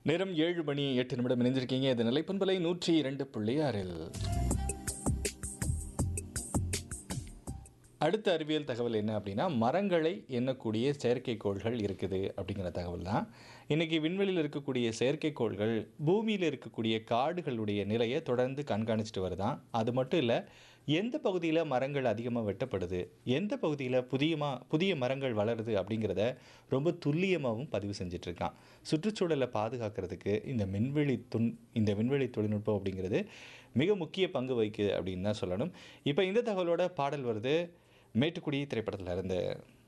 நேரம் 7 மணி 8 நிமிடம் இணைஞ்சிருக்கீங்க. இது நிலைப்பண்பலை 102.6. அடுத்த அறிவியல் தகவல் என்ன அப்படின்னா, மரங்களை எண்ணக்கூடிய செயற்கைக்கோள்கள் இருக்குது அப்படிங்கிற தகவல் தான். இன்னைக்கு விண்வெளியில் இருக்கக்கூடிய செயற்கைக்கோள்கள் பூமியில் இருக்கக்கூடிய காடுகளுடைய நிலையை தொடர்ந்து கண்காணிச்சுட்டு வருதாம். அது மட்டும் இல்லை, எந்த பகுதியில் மரங்கள் அதிகமாக வெட்டப்படுது, எந்த பகுதியில் புதிய மரங்கள் வளருது அப்படிங்கிறத ரொம்ப துல்லியமாகவும் பதிவு செஞ்சிட்ருக்கான். சுற்றுச்சூழலை பாதுகாக்கிறதுக்கு இந்த விண்வெளி தொழில்நுட்பம் அப்படிங்கிறது மிக முக்கிய பங்கு வகிக்குது அப்படின்னு தான் சொல்லணும். இப்போ இந்த தகவலோட பாடல் வருது மேட்டுக்குடி திரைப்படத்தில் இருந்து.